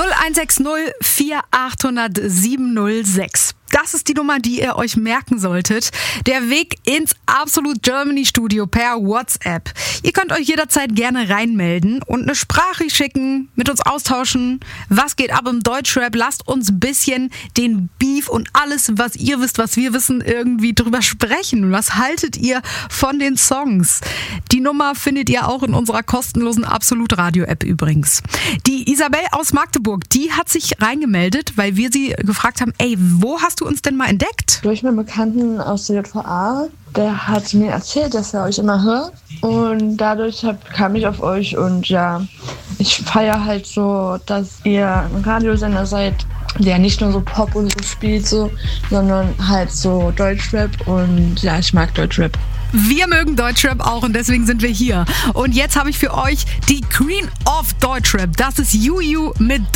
0160 4800 706. Das ist die Nummer, die ihr euch merken solltet. Der Weg ins Absolut Germany Studio per WhatsApp. Ihr könnt euch jederzeit gerne reinmelden und eine Sprache schicken, mit uns austauschen. Was geht ab im Deutschrap? Lasst uns ein bisschen den Beef und alles, was ihr wisst, was wir wissen, irgendwie drüber sprechen. Was haltet ihr von den Songs? Die Nummer findet ihr auch in unserer kostenlosen Absolut Radio App übrigens. Die Isabel aus Magdeburg, die hat sich reingemeldet, weil wir sie gefragt haben, ey, wo hast du uns denn mal entdeckt? Durch meinen Bekannten aus der JVA, der hat mir erzählt, dass er euch immer hört und dadurch kam ich auf euch und ja, ich feiere halt so, dass ihr ein Radiosender seid, der nicht nur so Pop und so spielt, so, sondern halt so Deutschrap und ja, ich mag Deutschrap. Wir mögen Deutschrap auch und deswegen sind wir hier. Und jetzt habe ich für euch die Queen of Deutschrap. Das ist Juju mit